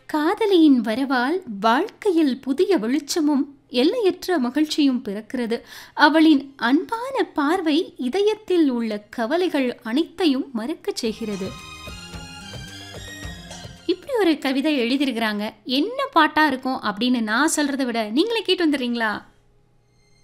காதலியின் வரவால் வாழ்க்கையில் புதிய வெளிச்சமும் எல்லையற்ற மகிழ்ச்சியும் பிறக்கிறது. அவளின் அன்பான பார்வை இதயத்தில் உள்ள கவலைகள் அனைத்தையும் மறக்கச் செய்கிறது. இப்படி ஒரு கவிதை எழுதியிருக்கிறாங்க. என்ன பாட்டா இருக்கும் அப்படின்னு நான் சொல்றதை விட நீங்களே கேட்டு வந்துடுறீங்களா?